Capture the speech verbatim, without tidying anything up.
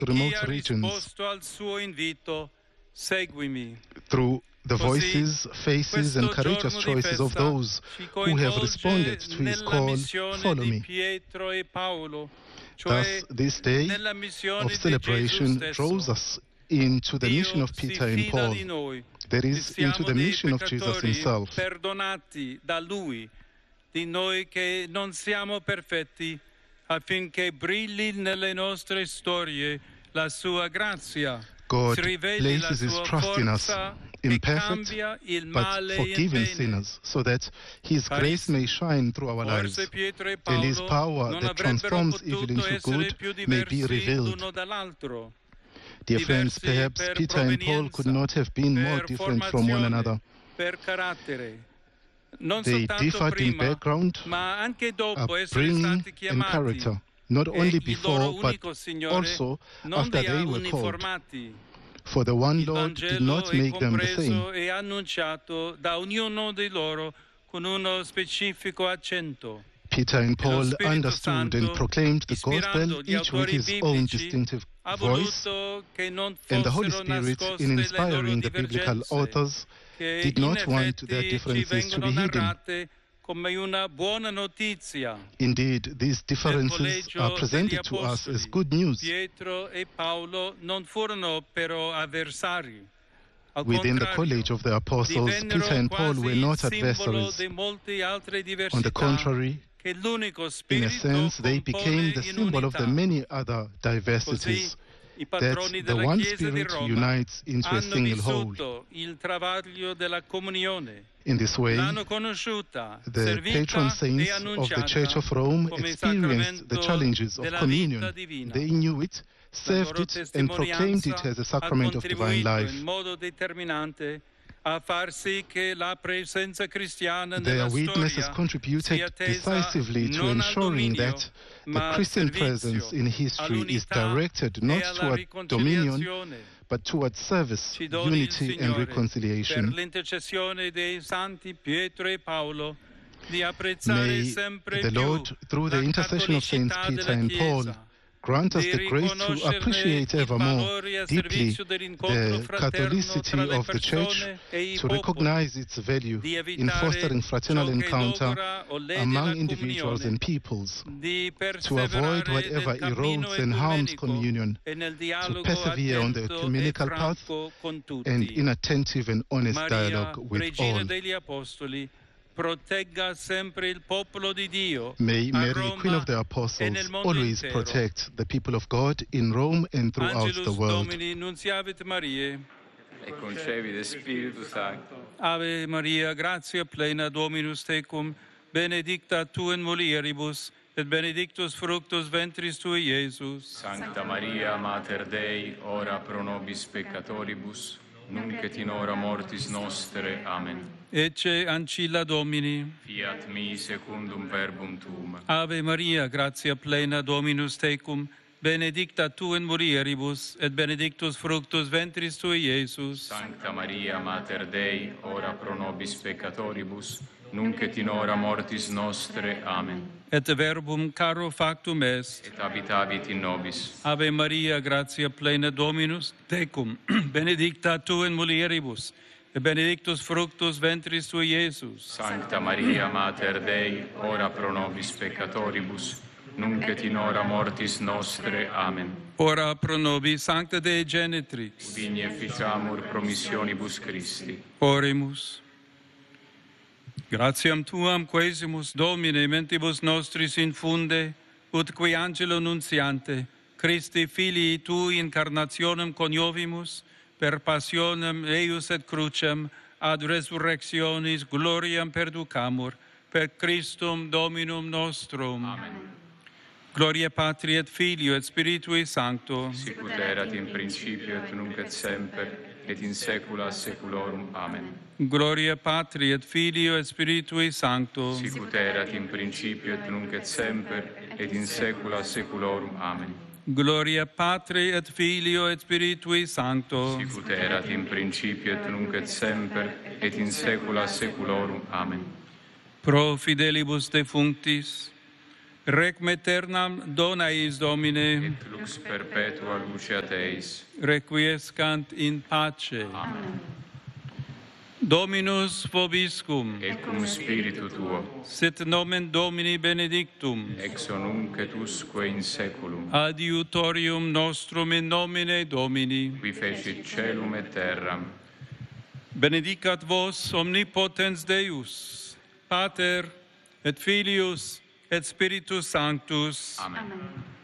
remote regions, through the voices, faces, and courageous choices of those who have responded to his call, follow me. Thus, this day of celebration draws us into the mission of Peter and Paul, that is, into the mission of Jesus himself. Perdonati da lui, di noi che non siamo perfetti, affinché brilli nelle nostre storie la sua grazia. God places his trust in us, imperfect but forgiven sinners, so that his grace may shine through our lives, and his power that transforms evil into good may be revealed. Dear friends, perhaps Peter and Paul could not have been more different from one another. They differed in background, upbringing, and character, not only before but also after they were called. For the one Lord did not make them the same. Peter and Paul understood and proclaimed the gospel, each with his own distinctive voice, and the Holy Spirit, in inspiring the biblical authors, did not want their differences to be hidden. Indeed, these differences are presented to us as good news. Within the College of the Apostles, Peter and Paul were not adversaries. On the contrary, in a sense, they became the symbol of the many other diversities that the one Spirit unites into a single whole. In this way, the patron saints of the Church of Rome experienced the challenges of communion. They knew it, served it, and proclaimed it as a sacrament of divine life. Their witnesses contributed decisively to ensuring that the Christian presence in history is directed not toward dominion, but towards service, unity, and reconciliation. May the Lord, through the intercession of Saints Peter and Paul, grant us the grace to appreciate ever more deeply the Catholicity of the Church, to recognize its value in fostering fraternal encounter among individuals and peoples, to avoid whatever erodes and harms communion, to persevere on the ecumenical path, and in attentive and honest dialogue with all. May Mary, Queen of the Apostles, always protect the people of God in Rome and throughout the world. E concepite Spiritus Sancto. Ave Maria, gratia plena, Dominus tecum, benedicta tu in mulieribus, et benedictus fructus ventris tui, Iesus. Sancta Maria, Mater Dei, ora pro nobis peccatoribus, nunc et in hora mortis nostre. Amen. Ecce ancilla Domini. Fiat mi secundum verbum tuum. Ave Maria, gratia plena, Dominus tecum, benedicta tu in mulieribus, et benedictus fructus ventris tui, Iesus. Sancta Maria, Mater Dei, ora pro nobis peccatoribus, nunc et in hora mortis nostre. Amen. Et verbum caro factum est. Et habitavit in nobis. Ave Maria, gratia plena, Dominus tecum, benedicta tu in mulieribus, et benedictus fructus ventris tui, Iesus. Sancta Maria, Mater Dei, ora pro nobis peccatoribus, nunc et in hora mortis nostre. Amen. Ora pro nobis, Sancta Dei Genitrix. Udini efficiamur promissionibus Christi. Oremus. Gratiam Tuam quesimus, Domine, mentibus nostris infunde, ut qui angelo nuntiante, Christi Filii Tui incarnationem coniovimus, per passionem eius et crucem, ad resurrectionis gloriam perducamur, per Christum Dominum nostrum. Amen. Gloria Patri et Filio et Spiritui Sancto. Sicut erat in principio et nunc et semper, et in saecula saeculorum. Amen. Gloria Patri et Filio et Spiritui Sancto. Sicut erat in principio et nunc et semper, et in saecula saeculorum. Amen. Gloria Patri et Filio et Spiritui Sancto. Sicut erat in principio et nunc et semper, et in saecula saeculorum. Amen. Pro fidelibus defunctis, Requiem aeternam dona eis Domine, et lux perpetua luceat eis. requiescant in pace. Amen. Dominus vobiscum, Et cum spiritu tuo, sit nomen Domini benedictum, ex nunc et usque in saeculum, adiutorium nostrum in nomine Domini. qui fecit caelum et terram. Benedicat vos omnipotens Deus, Pater et Filius et Spiritus Sanctus. Amen.